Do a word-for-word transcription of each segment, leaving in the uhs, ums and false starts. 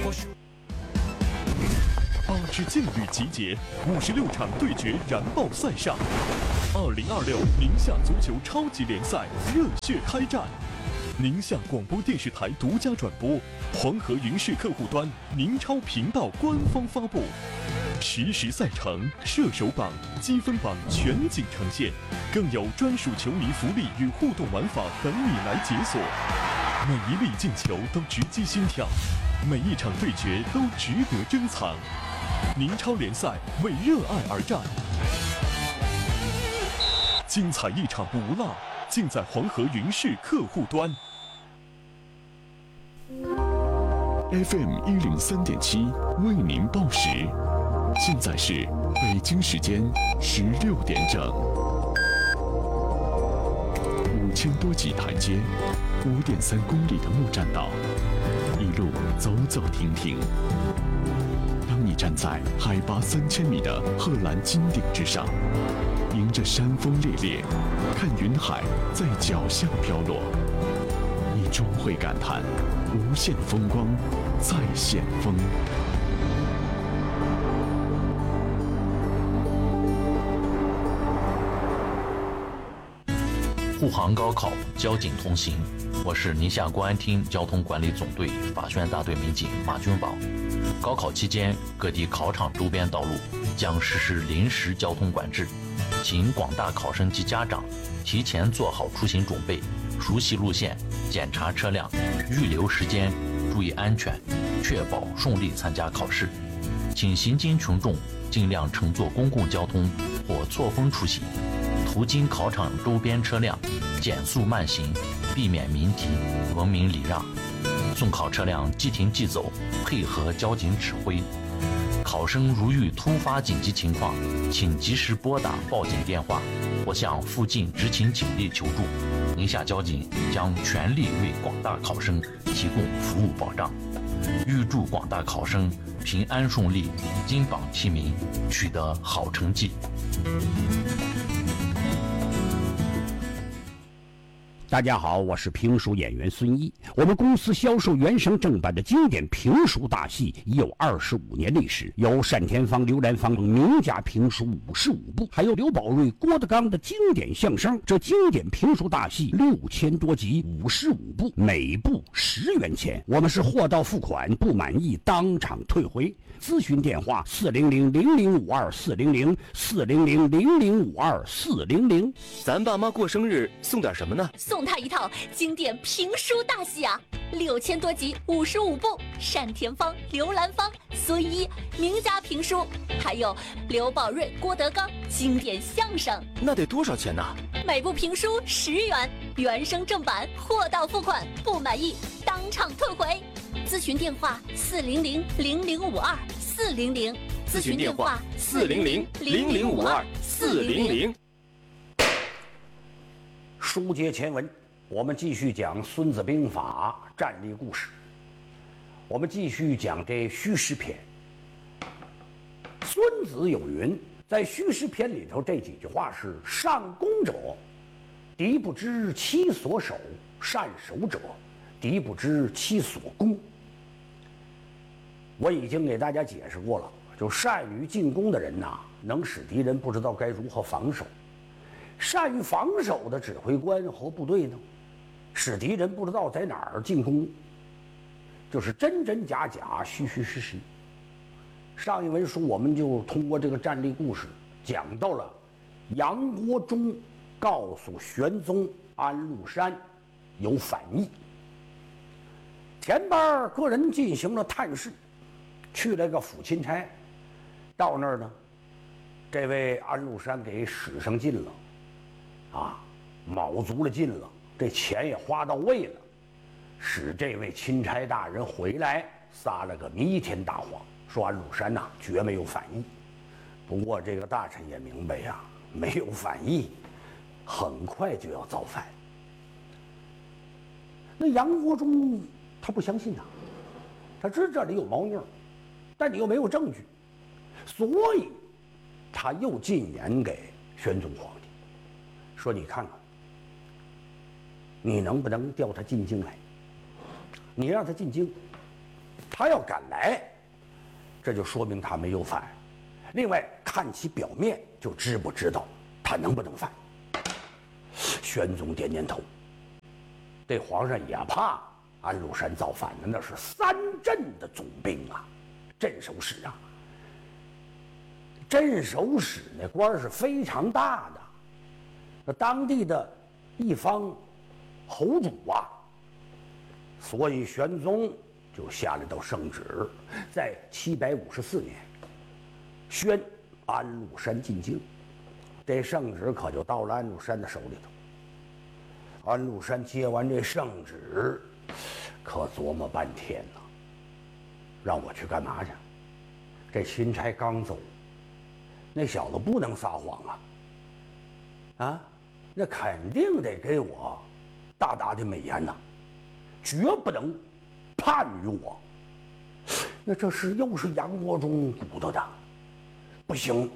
八支劲旅集结，五十六场对决燃爆赛上。二零二六宁夏足球超级联赛热血开战，宁夏广播电视台独家转播，黄河云视客户端宁超频道官方发布，实时赛程、射手榜、积分榜全景呈现，更有专属球迷福利与互动玩法等你来解锁。每一粒进球都直击心跳，每一场对决都值得珍藏。宁超联赛为热爱而战，精彩一场不落，尽在黄河云视客户端。 F M 一零三点七为您报时，现在是北京时间十六点整。五千多级台阶，五点三公里的木栈道，一路走走停停。当你站在海拔三千米的贺兰金顶之上，迎着山风烈烈，看云海在脚下飘落，你终会感叹无限风光在险峰。 护航高考，交警同行。我是宁夏公安厅交通管理总队法宣大队民警马军宝。高考期间，各地考场周边道路将实施临时交通管制，请广大考生及家长提前做好出行准备，熟悉路线，检查车辆，预留时间，注意安全，确保顺利参加考试。请行经群众尽量乘坐公共交通或错峰出行。途经考场周边车辆减速慢行，避免鸣笛，文明礼让。送考车辆即停即走，配合交警指挥。考生如遇突发紧急情况，请及时拨打报警电话或向附近执勤警力求助。宁夏交警将全力为广大考生提供服务保障。预祝广大考生平安顺利，金榜题名，取得好成绩。 大家好，我是评书演员孙一。我们公司销售原声正版的经典评书大戏已有二十五年历史，有单田芳、刘兰芳名家评书五十五部，还有刘宝瑞、郭德纲的经典相声。这经典评书大戏六千多集，五十五部，每部十元钱。我们是货到付款，不满意当场退回。咨询电话：四零零零零五二四零零四零零零零五二四零零。 咱爸妈过生日送点什么呢？ 送他一套经典评书大戏啊，六千多集，五十五部，单田芳、刘兰芳、孙一名家评书，还有刘宝瑞、郭德纲经典相声。 那得多少钱呢？ 每部评书十元，原声正版，货到付款，不满意当场退回。咨询电话：四零零零零五二四零零。 咨询电话：四零零零零五二四零零。 书接前文，我们继续讲《孙子兵法》战例故事。我们继续讲这虚实篇。孙子有云，在虚实篇里头这几句话是：善攻者，敌不知其所守；善守者，敌不知其所攻。我已经给大家解释过了，就善于进攻的人呐，能使敌人不知道该如何防守；善于防守的指挥官和部队呢，使敌人不知道在哪儿进攻，就是真真假假，虚虚实实。上一文书我们就通过这个战例故事讲到了杨国忠告诉玄宗安禄山有反意，前边个人进行了探视，去了个府钦差，到那儿呢，这位安禄山给使上劲了，啊，卯足了劲了，这钱也花到位了，使这位钦差大人回来撒了个弥天大谎，说安禄山呐、啊、绝没有反意。不过这个大臣也明白呀、啊，没有反意，很快就要造反。那杨国忠他不相信呐、啊，他知道这里有猫腻儿，但你又没有证据，所以他又进言给玄宗皇帝，说你看看，你能不能调他进京来？你让他进京， 他要敢来，这就说明他没有犯。另外，看其表面就知不知道他能不能犯。玄宗点点头，这皇上也怕安禄山造反的，那是三镇的总兵啊，镇守使啊。镇守使那官是非常大的，那当地的一方侯主啊，所以玄宗就下了道圣旨，在七百五十四年宣安禄山进京。这圣旨可就到了安禄山的手里头。安禄山接完这圣旨，可琢磨半天呢，让我去干嘛去？这钦差刚走，那小子不能撒谎啊！啊，那肯定得给我大大的美言呐，绝不能叛于我。那这是又是杨国忠鼓捣的，不行，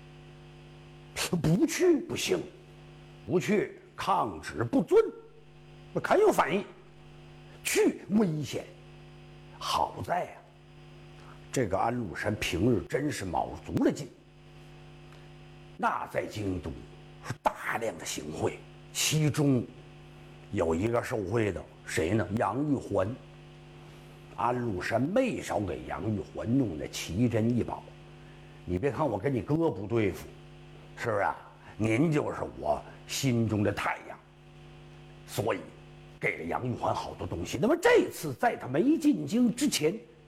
不去不行，不去抗旨不遵，那肯有反应，去危险。好在呀、啊，这个安禄山平日真是卯足了劲。那在京都是大量的行贿，其中有一个受贿的谁呢？杨玉环。安禄山没少给杨玉环弄的奇珍异宝。你别看我跟你哥不对付，是不是啊？您就是我心中的太阳，所以给了杨玉环好多东西。那么这次在他没进京之前，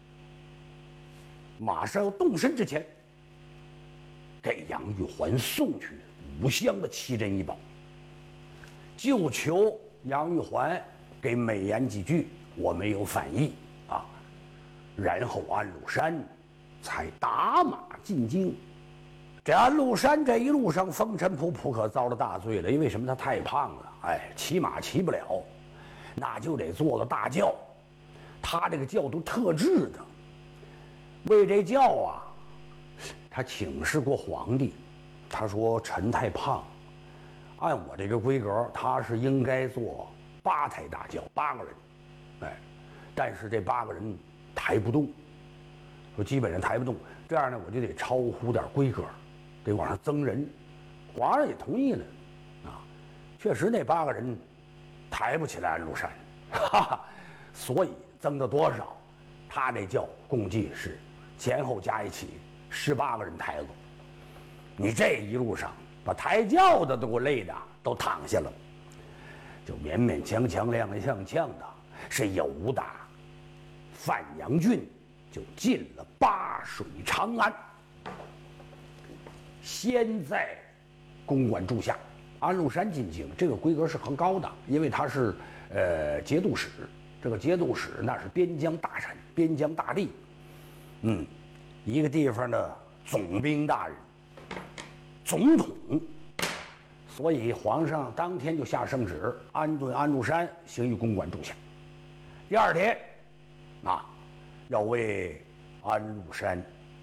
马上要动身之前，给杨玉环送去五箱的奇珍异宝，就求杨玉环给美言几句，我没有反意啊。然后安禄山才打马进京。这安禄山这一路上风尘仆仆，可遭了大罪了。因为什么？他太胖了，哎，骑马骑不了，那就得坐了大轿。他这个轿都特制的，为这轿啊，他请示过皇帝，他说臣太胖，按我这个规格，他是应该坐八抬大轿，八个人，哎，但是这八个人抬不动，说基本上抬不动，这样呢，我就得超乎点规格，得往上增人。皇上也同意了，啊，确实那八个人抬不起来安禄山，哈哈，所以增到多少？他这轿共计是前后加一起十八个人抬了。你这一路上把抬轿的都给我累的都躺下了，就勉勉强强踉踉跄的，是有打范阳郡，就进了巴水长安。先在公馆住下。安禄山进京，这个规格是很高的，因为他是呃节度使。这个节度使那是边疆大臣，边疆大吏，嗯，一个地方的总兵大人，总统。所以皇上当天就下圣旨，安顿安禄山行于公馆住下。第二天，啊，要为安禄山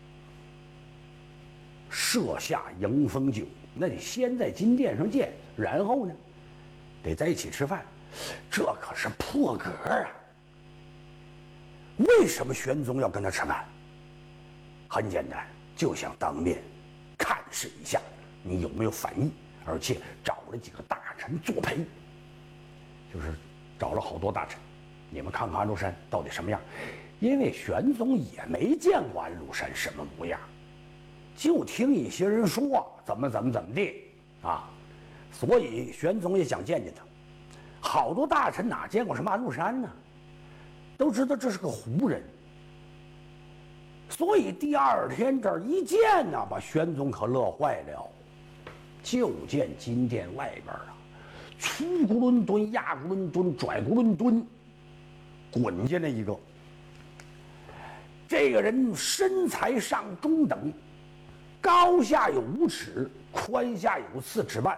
设下迎风酒，那得先在金殿上见，然后呢，得在一起吃饭。这可是破格啊！为什么玄宗要跟他吃饭？很简单，就想当面看试一下你有没有反应，而且找了几个大臣作陪，就是找了好多大臣，你们看看安禄山到底什么样？因为玄宗也没见过安禄山什么模样，就听一些人说怎么怎么怎么地啊，所以玄宗也想见见他。好多大臣哪见过什么安禄山呢？都知道这是个胡人。所以第二天这儿一见呢，把玄宗可乐坏了。就见金殿外边啊，粗咕伦敦、压咕伦敦、拽咕伦敦，滚进来一个。这个人身材上中等，高下有五尺，宽下有四尺半，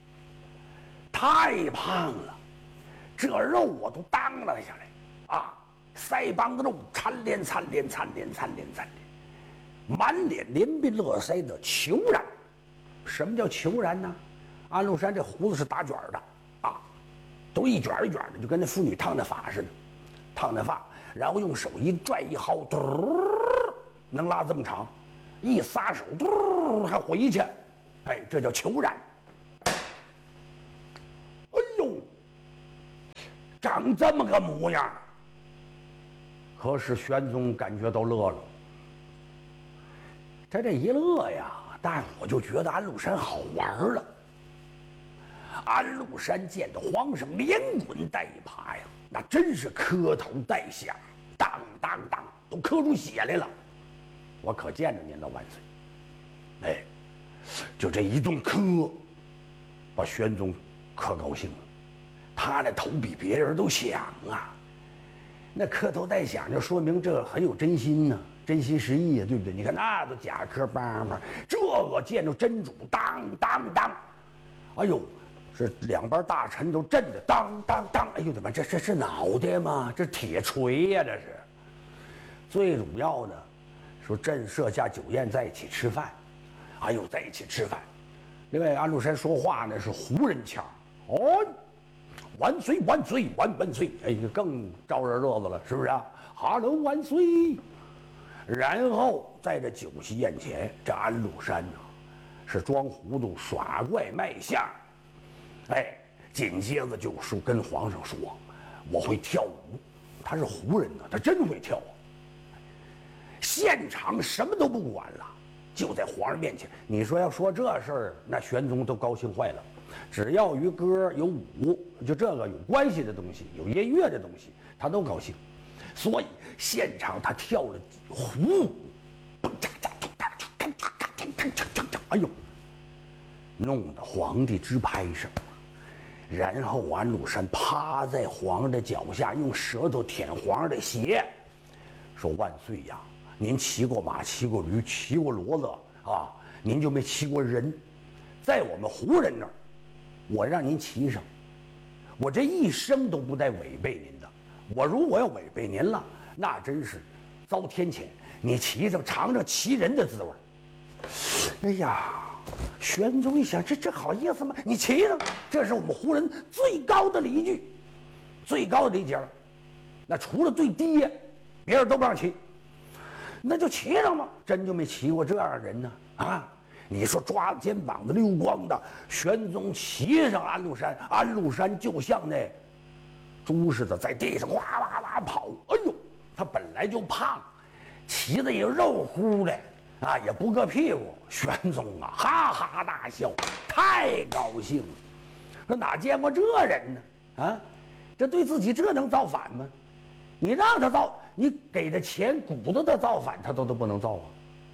太胖了。这肉我都当了下来啊，腮帮子肉参连参连参连参连参连，满脸连鬓络腮的虬髯。什么叫虬髯呢？安禄山这胡子是打卷的啊，都一卷一卷的，就跟那妇女烫的发似的，烫的发。 然后用手一拽一薅，嘟，能拉这么长，一撒手，嘟，还回去，哎，这叫虬髯。哎呦，长这么个模样。可是玄宗感觉到乐了，他这一乐呀，但我就觉得安禄山好玩了。安禄山见到皇上连滚带爬呀，那真是磕头带响，当当当，都磕出血来了。我可见着您了，万岁！哎，就这一顿磕，把玄宗可高兴了。他那头比别人都响啊。那磕头带响，就说明这很有真心呢、啊，真心实意啊，对不对？你看那都假磕梆梆，这个见着真主，当当当，哎呦，是两边大臣都震得当当当，哎呦，怎么这这是脑袋吗？这铁锤呀、啊，这是。最主要的，说朕设下酒宴在一起吃饭，哎呦，在一起吃饭。另外，安禄山说话呢是胡人腔，哦。万岁万岁万万岁！哎，更招人热子了，是不是啊？哈喽万岁！然后在这酒席宴前，这安禄山呢、啊，是装糊涂耍怪卖相，哎，紧接着就说跟皇上说，我会跳舞。他是胡人呢，他真会跳。现场什么都不管了，就在皇上面前。你说要说这事儿，那玄宗都高兴坏了。只要与歌有舞，就这个有关系的东西，有音乐的东西，他都高兴。所以现场他跳了胡舞，哎呦，弄得皇帝直拍手。然后安禄山趴在皇上的脚下，用舌头舔皇上的鞋，说：“万岁呀，您骑过马，骑过驴，骑过骡子啊，您就没骑过人，在我们胡人那儿。”我让您骑上，我这一生都不带违背您的。我如果要违背您了，那真是遭天谴。你骑上尝尝骑人的滋味。哎呀，玄宗一想，这这好意思吗？你骑上，这是我们胡人最高的礼具，最高的礼节了。那除了最低呀，别人都不让骑，那就骑上吧。真就没骑过这样的人呢啊！你说抓肩膀的溜光的，玄宗骑上安禄山，安禄山就像那猪似的在地上哇哇哇跑。哎呦，他本来就胖，骑的也肉乎的啊，也不硌屁股。玄宗啊，哈哈大笑，太高兴了。说哪见过这人呢？啊，这对自己这能造反吗？你让他造，你给他钱，鼓捣他造反，他都都不能造啊。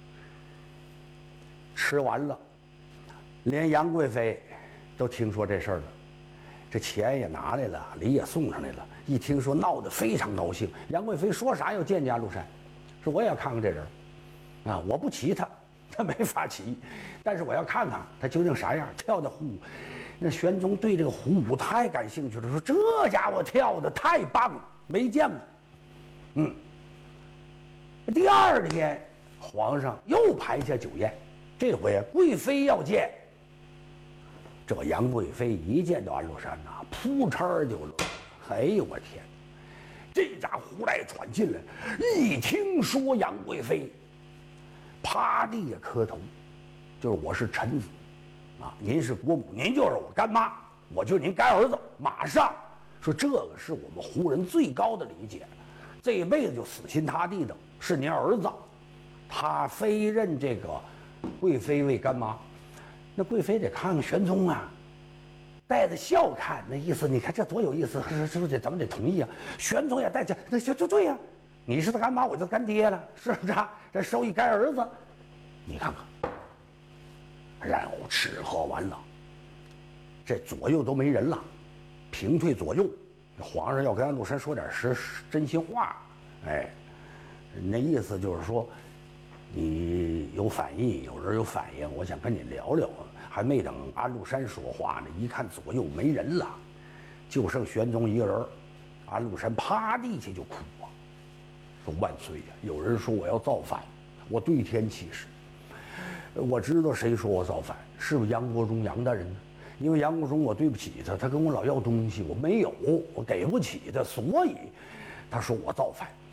吃完了，连杨贵妃都听说这事儿了，这钱也拿来了，礼也送上来了。一听说，闹得非常高兴。杨贵妃说啥要见见安禄山，说我也要看看这人，啊，我不骑他，他没法骑，但是我要看看他究竟啥样，跳的胡舞。那玄宗对这个胡舞太感兴趣了，说这家伙跳的太棒了，没见过。嗯，第二天，皇上又排下酒宴。这回贵妃要见，这杨贵妃一见到安禄山呐、啊，扑哧就乐。哎呦我天！这家胡来闯进来，一听说杨贵妃，趴地下磕头，就是我是臣子，啊，您是国母，您就是我干妈，我就是您干儿子。马上说这个是我们胡人最高的理解，这一辈子就死心塌地的是您儿子，他非认这个。贵妃为干妈，那贵妃得看看玄宗啊，带着笑看，那意思你看这多有意思，是不是得咱们得同意啊？玄宗也带着，那就就对呀、啊，你是他干妈，我就干爹了，是不是啊？这收一干儿子，你看看，然后吃喝完了，这左右都没人了，平退左右，皇上要跟安禄山说点实真心话，哎，那意思就是说。你有反应，有人有反应，我想跟你聊聊。还没等安禄山说话呢，一看左右没人了，就剩玄宗一个人。安禄山趴地下就哭啊，说万岁呀！有人说我要造反，我对天起誓，我知道谁说我造反，是不是杨国忠杨大人呢？因为杨国忠我对不起他，他跟我老要东西，我没有，我给不起他，所以他说我造反。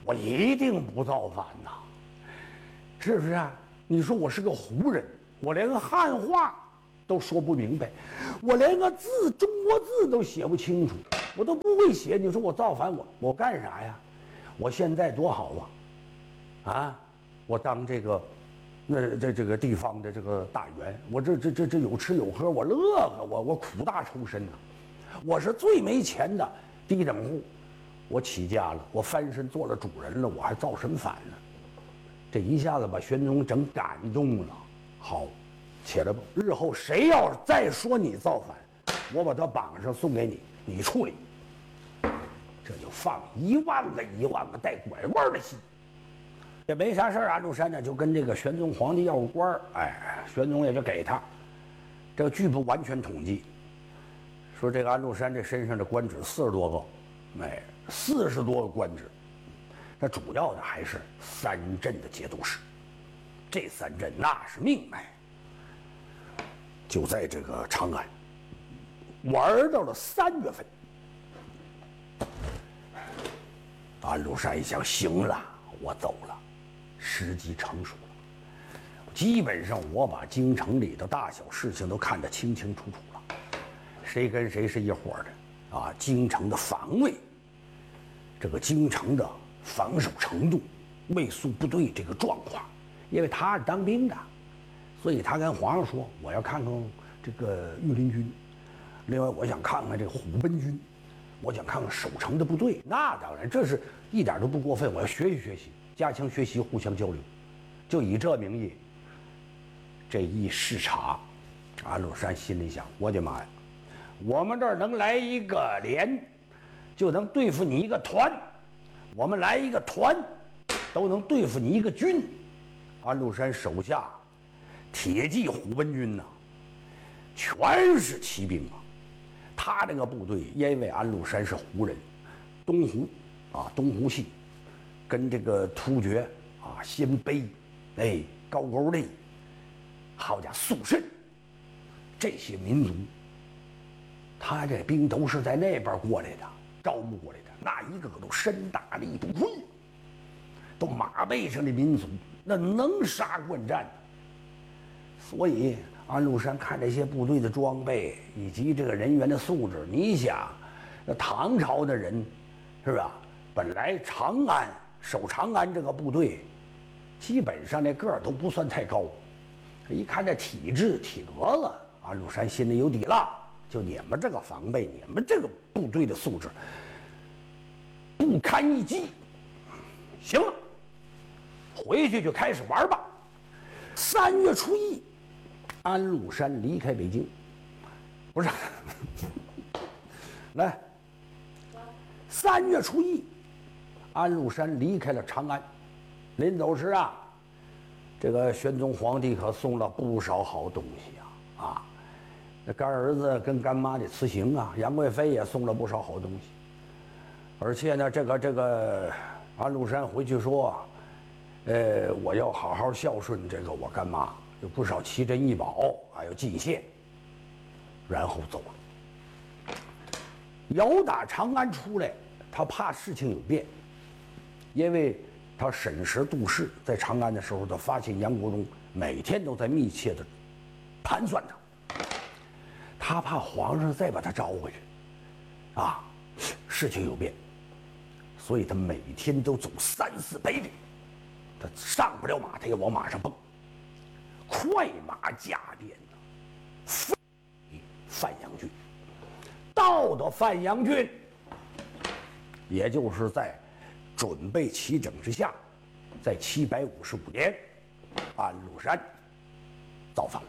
我一定不造反呐，是不是啊？你说我是个胡人，我连个汉话都说不明白，我连个字中国字都写不清楚，我都不会写。你说我造反，我我干啥呀？我现在多好啊！啊，我当这个，那这这个地方的这个大员，我这这这这有吃有喝，我乐呵，我我苦大仇深呐、啊，我是最没钱的低等户。我起家了，我翻身做了主人了，我还造什么反呢？这一下子把玄宗整感动了。好，起来吧，日后谁要再说你造反，我把他绑上送给你，你处理。这就放一万个一万个带拐弯的戏。也没啥事儿，安禄山呢就跟这个玄宗皇帝要个官儿，哎，玄宗也就给他。这个据不完全统计，说这个安禄山这身上的官职四十多个，哎。四十多个官职，那主要的还是三镇的节度使。这三镇那是命脉，就在这个长安玩到了三月份。安禄山一想，行了，我走了，时机成熟了。基本上我把京城里的大小事情都看得清清楚楚了，谁跟谁是一伙的啊？京城的防卫。这个京城的防守程度、卫戍部队这个状况，因为他是当兵的，所以他跟皇上说：“我要看看这个御林军，另外我想看看这个虎贲军，我想看看守城的部队。”那当然，这是一点都不过分，我要学习学习，加强学习，互相交流。就以这名义，这一视察，安禄山心里想：“我的妈呀，我们这儿能来一个连。”就能对付你一个团，我们来一个团，都能对付你一个军。安禄山手下铁骑虎贲军呐、啊，全是骑兵啊。他这个部队，因为安禄山是胡人，东胡啊，东胡系，跟这个突厥啊、鲜卑、哎、高句丽，好家伙，肃慎这些民族，他这兵都是在那边过来的。招募过来的那一个个都身大力不亏，都马背上的民族，那能杀惯战。所以安禄山看这些部队的装备以及这个人员的素质，你想，那唐朝的人，是吧？本来长安守长安这个部队，基本上那个儿都不算太高。一看这体质体格子，安禄山心里有底了。就你们这个防备，你们这个部队的素质不堪一击。行了，回去就开始玩吧。三月初一，安禄山离开北京，不是，来，三月初一，安禄山离开了长安。临走时啊，这个玄宗皇帝可送了不少好东西啊啊！那干儿子跟干妈的辞行啊，杨贵妃也送了不少好东西。而且呢，这个这个安禄山回去说，呃，我要好好孝顺这个我干妈，有不少奇珍异宝，还有进献，然后走了。由打长安出来，他怕事情有变，因为他审时度势，在长安的时候，他发现杨国忠每天都在密切的盘算他。他怕皇上再把他招回去，啊，事情有变，所以他每天都走三四百里，他上不了马，他也往马上蹦，快马加鞭的飞范阳郡。到了范阳郡，也就是在准备齐整之下，在七百五十五年，安禄山造反了。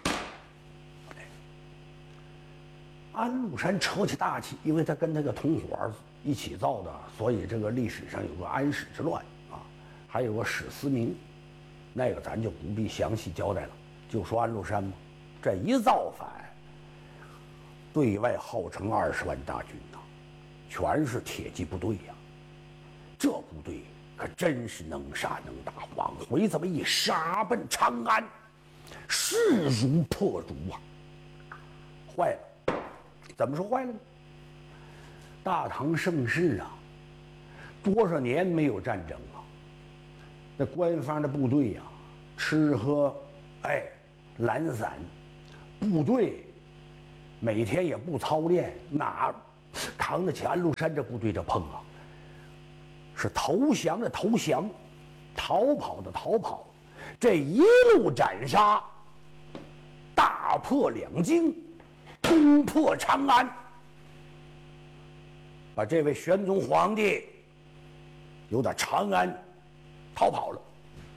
安禄山扯起大气，因为他跟他个同伙一起造的，所以这个历史上有个安史之乱啊，还有个史思明，那个咱就不必详细交代了。就说安禄山嘛，这一造反，对外号称二十万大军呐、啊，全是铁骑部队呀、啊。这部队可真是能杀能打，往回这么一杀奔长安，势如破竹啊！坏了。怎么说坏了呢？大唐盛世啊， 多少年没有战争了，那官方的部队呀、啊，吃喝，哎，懒散，部队每天也不操练，哪扛得起安禄山这部队这碰啊？是投降的投降，逃跑的逃跑，这一路斩杀，大破两京，攻破长安，把这位玄宗皇帝由打长安逃跑了，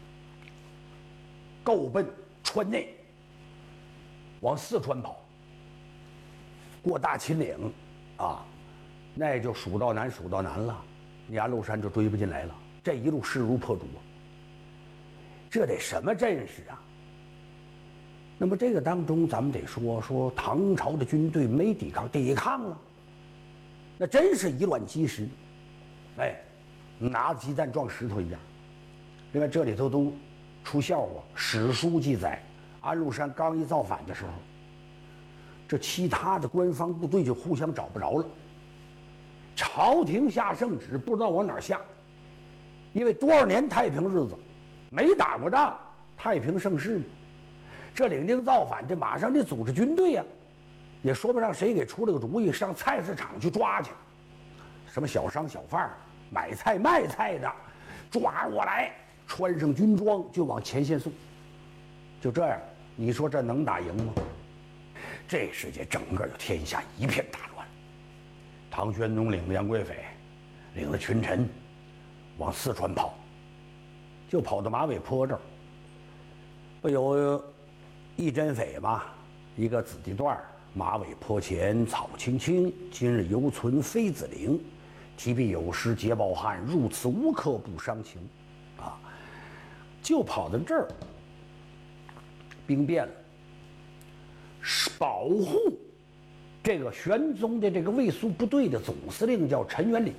够奔川内，往四川跑，过大秦岭，啊，那就数到南数到南了，你安禄山就追不进来了。这一路势如破竹啊，这得什么阵势啊？那么这个当中，咱们得说说唐朝的军队没抵抗，抵抗了，那真是以卵击石，哎，拿鸡蛋撞石头一样。另外这里头都出笑话，史书记载，安禄山刚一造反的时候，这其他的官方部队就互相找不着了，朝廷下圣旨不知道往哪儿下，因为多少年太平日子没打过仗，太平盛世嘛。这领兵造反，这马上得组织军队呀、啊，也说不上谁给出了个主意，上菜市场去抓去，什么小商小贩买菜卖菜的，抓过来，穿上军装就往前线送。就这样，你说这能打赢吗？这时间整个就天下一片大乱。唐玄宗领着杨贵妃，领着群臣往四川跑，就跑到马尾坡这儿，不有一针匪吗？一个子弟段，马尾坡前草青青，今日犹存妃子陵。提笔有诗皆抱憾，入此无客不伤情。啊，就跑到这儿，兵变了，保护这个玄宗的这个卫戍部队的总司令叫陈元礼，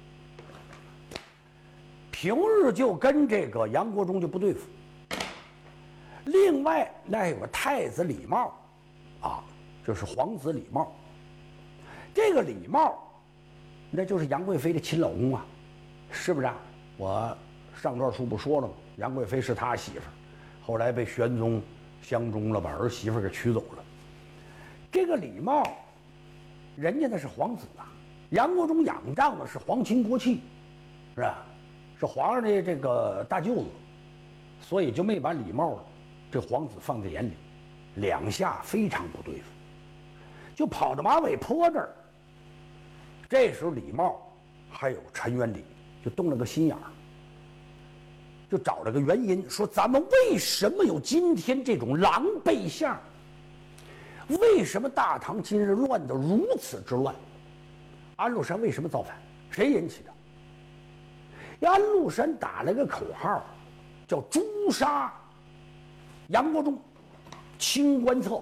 平日就跟这个杨国忠就不对付。另外那还有个太子李瑁，啊，就是皇子李瑁。这个李瑁，那就是杨贵妃的亲老公啊，是不是啊？我上段书不说了吗？杨贵妃是他媳妇儿，后来被玄宗相中了，把儿媳妇给娶走了。这个李瑁，人家那是皇子啊，杨国忠仰仗的是皇亲国戚，是吧？是皇上的这个大舅子，所以就没把李瑁这皇子放在眼里，两下非常不对付，就跑到马尾坡这儿。这时候李瑁还有陈元礼就动了个心眼儿，就找了个原因，说咱们为什么有今天这种狼狈相？为什么大唐今日乱得如此之乱？安禄山为什么造反？谁引起的？安禄山打了个口号，叫诛杀杨国忠，清官侧。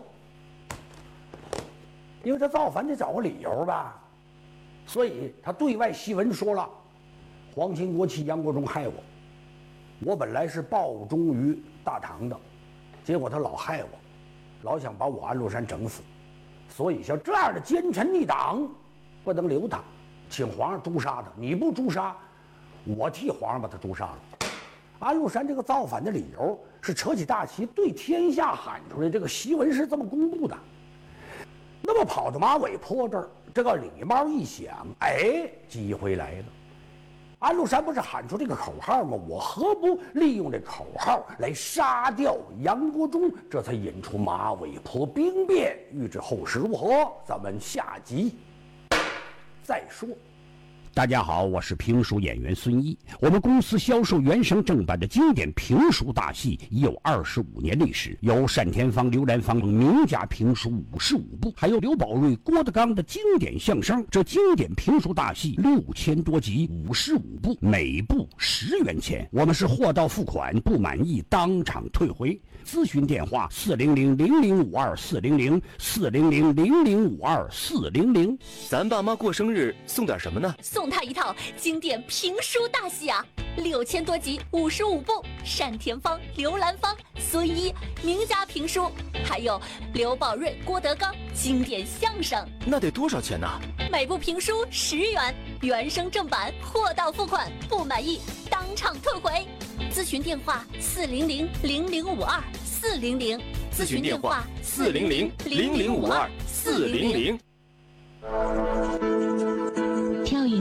因为他造反得找个理由吧，所以他对外檄文说了，皇亲国戚杨国忠害我，我本来是报忠于大唐的，结果他老害我，老想把我安禄山整死，所以像这样的奸臣逆党不能留他，请皇上诛杀他，你不诛杀，我替皇上把他诛杀了。安禄山这个造反的理由是扯起大旗对天下喊出来，这个檄文是这么公布的。那么跑到马尾坡这儿，这个礼帽一响，哎，机会来了。安禄山不是喊出这个口号吗？我何不利用这口号来杀掉杨国忠？这才引出马尾坡兵变。欲知后事如何，咱们下集再说。 大家好，我是评书演员孙一。我们公司销售原声正版的经典评书大戏已有二十五年历史，有单田芳、刘兰芳等名家评书五十五部，还有刘宝瑞、郭德纲的经典相声。这经典评书大戏六千多集，五十五部，每部十元钱。我们是货到付款，不满意当场退回。咨询电话：四零零零零五二四零零四零零零零五二四零零。 咱爸妈过生日送点什么呢？ 送他一套经典评书大戏啊，六千多集，五十五部，单田芳、刘兰芳、孙一名家评书，还有刘宝瑞、郭德纲经典相声。 那得多少钱呢？ 每部评书十元， 原声正版货到付款，不满意当场退回。咨询电话：四零零零零五二四零零。 咨询电话：四零零零零五二四零零。